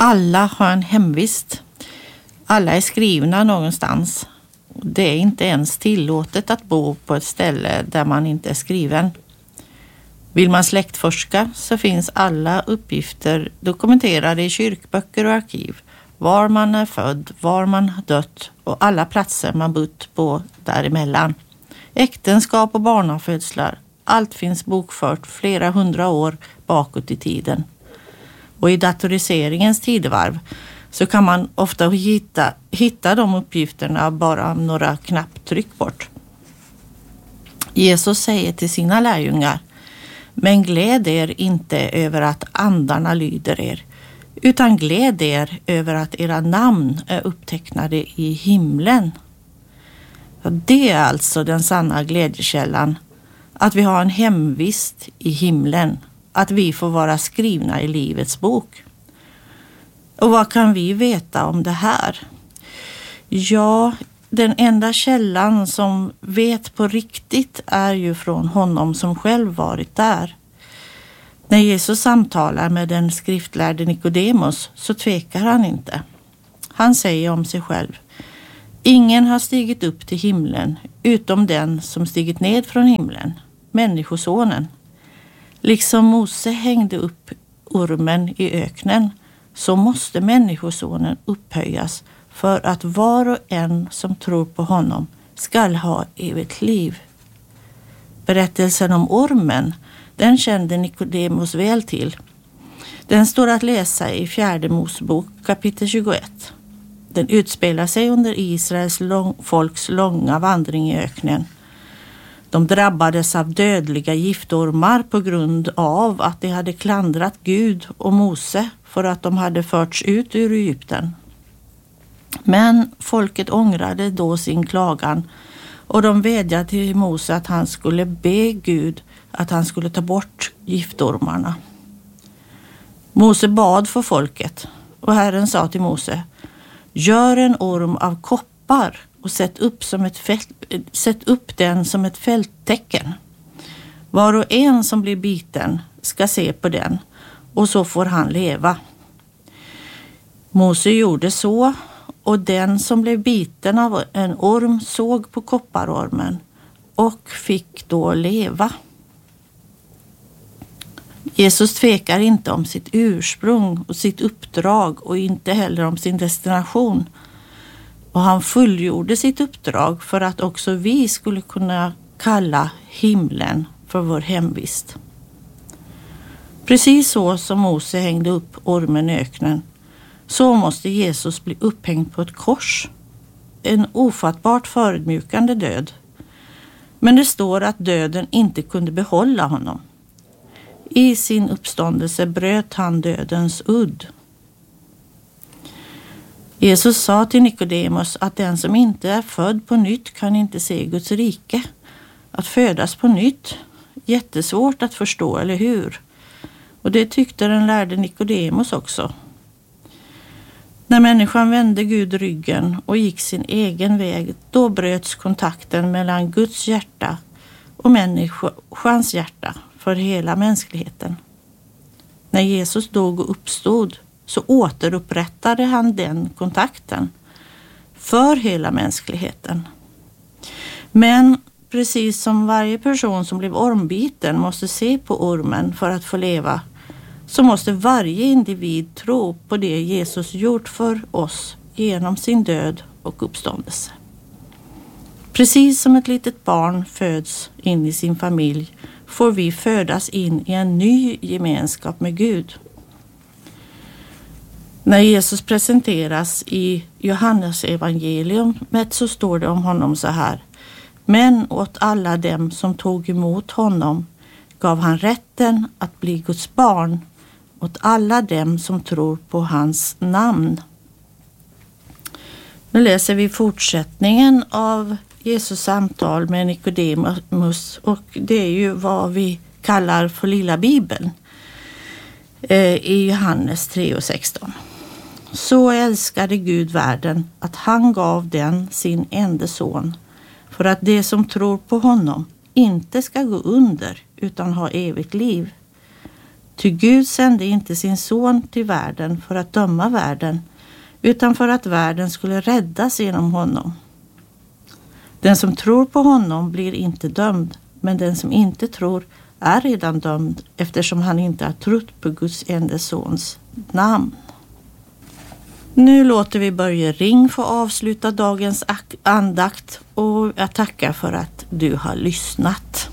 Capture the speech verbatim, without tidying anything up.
Alla har en hemvist. Alla är skrivna någonstans. Det är inte ens tillåtet att bo på ett ställe där man inte är skriven. Vill man släktforska så finns alla uppgifter dokumenterade i kyrkböcker och arkiv. Var man är född, var man har dött och alla platser man bott på däremellan. Äktenskap och barnafödslar. Allt finns bokfört flera hundra år bakåt i tiden. Och i datoriseringens tidevarv så kan man ofta hitta, hitta de uppgifterna bara några knapptryck bort. Jesus säger till sina lärjungar: men gläd er inte över att andarna lyder er, utan gläd er över att era namn är upptecknade i himlen. Det är alltså den sanna glädjekällan, att vi har en hemvist i himlen, att vi får vara skrivna i livets bok. Och vad kan vi veta om det här? Ja, den enda källan som vet på riktigt är ju från honom som själv varit där. När Jesus samtalar med den skriftlärde Nikodemus så tvekar han inte. Han säger om sig själv: ingen har stigit upp till himlen utom den som stigit ned från himlen, människosonen. Liksom Mose hängde upp ormen i öknen, så måste människosonen upphöjas för att var och en som tror på honom skall ha evigt liv. Berättelsen om ormen, den kände Nikodemus väl till. Den står att läsa i fjärde Mosebok kapitel tjugoett. Den utspelar sig under Israels lång, folks långa vandring i öknen. De drabbades av dödliga giftormar på grund av att de hade klandrat Gud och Mose för att de hade förts ut ur Egypten. Men folket ångrade då sin klagan och de vädjade till Mose att han skulle be Gud att han skulle ta bort giftormarna. Mose bad för folket och Herren sa till Mose: gör en orm av koppar och sätt upp, som ett fält, sätt upp den som ett fälttecken. Var och en som blir biten ska se på den och så får han leva. Mose gjorde så, och den som blev biten av en orm såg på kopparormen och fick då leva. Jesus tvekar inte om sitt ursprung och sitt uppdrag och inte heller om sin destination. Och han fullgjorde sitt uppdrag för att också vi skulle kunna kalla himlen för vår hemvist. Precis så som Mose hängde upp ormen i öknen, så måste Jesus bli upphängd på ett kors. En ofattbart förödmjukande död. Men det står att döden inte kunde behålla honom. I sin uppståndelse bröt han dödens udd. Jesus sa till Nikodemus att den som inte är född på nytt kan inte se Guds rike. Att födas på nytt, jättesvårt att förstå, eller hur? Och det tyckte den lärde Nikodemus också. När människan vände Gud ryggen och gick sin egen väg, då bröts kontakten mellan Guds hjärta och människans hjärta för hela mänskligheten. När Jesus dog och uppstod så återupprättade han den kontakten för hela mänskligheten. Men precis som varje person som blev ormbiten måste se på ormen för att få leva, så måste varje individ tro på det Jesus gjort för oss genom sin död och uppståndelse. Precis som ett litet barn föds in i sin familj får vi födas in i en ny gemenskap med Gud. När Jesus presenteras i Johannes evangelium så står det om honom så här: men åt alla dem som tog emot honom gav han rätten att bli Guds barn, åt alla dem som tror på hans namn. Nu läser vi fortsättningen av Jesus samtal med Nikodemus, och det är ju vad vi kallar för lilla Bibeln eh, i Johannes tre och sexton. Så älskade Gud världen att han gav den sin enda son, för att det som tror på honom inte ska gå under utan ha evigt liv. Ty Gud sände inte sin son till världen för att döma världen, utan för att världen skulle räddas genom honom. Den som tror på honom blir inte dömd, men den som inte tror är redan dömd eftersom han inte har trott på Guds enda sons namn. Nu låter vi Börje Ring få avsluta dagens andakt och jag tackar för att du har lyssnat.